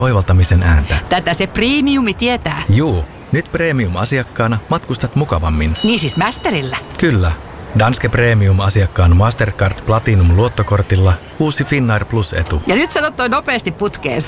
oivaltamisen ääntä. Tätä se premiumi tietää. Juu, nyt Premium-asiakkaana matkustat mukavammin. Niin siis Masterillä. Kyllä. Danske Premium-asiakkaan Mastercard Platinum-luottokortilla uusi Finnair Plus-etu. Ja nyt sanot toi nopeasti putkeen.